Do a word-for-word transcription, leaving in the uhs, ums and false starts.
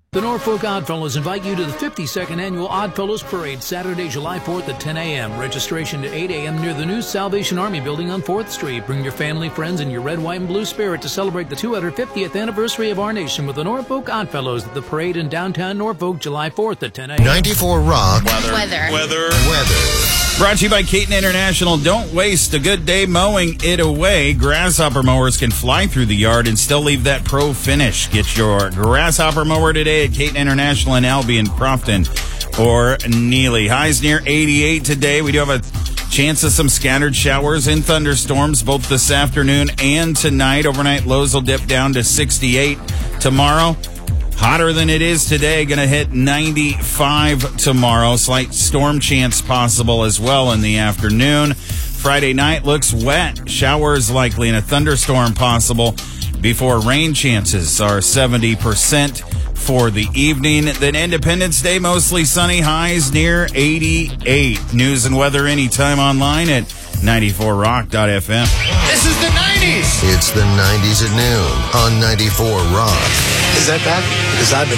The Norfolk Oddfellows invite you to the fifty-second Annual Oddfellows Parade, Saturday, July fourth at ten a.m. Registration at eight a.m. near the new Salvation Army building on fourth Street. Bring your family, friends, and your red, white, and blue spirit to celebrate the two hundred fiftieth anniversary of our nation with the Norfolk Oddfellows at the parade in downtown Norfolk, July fourth at ten a.m. ninety-four Rock. Weather. Weather. Weather. Weather. Brought to you by Caton International. Don't waste a good day mowing it away. Grasshopper mowers can fly through the yard and still leave that pro finish. Get your Grasshopper mower today at Caton International in Albion, Crofton, or Neely. Highs near eighty-eight today. We do have a chance of some scattered showers and thunderstorms both this afternoon and tonight. Overnight lows will dip down to sixty-eight tomorrow. Hotter than it is today, going to hit ninety-five tomorrow. Slight storm chance possible as well in the afternoon. Friday night looks wet. Showers likely and a thunderstorm possible before rain chances are seventy percent for the evening. Then Independence Day, mostly sunny, highs near eighty-eight. News and weather anytime online at ninety-four rock dot f m. This is the nineties. It's the nineties at noon on ninety-four Rock. Is that bad? Because I've been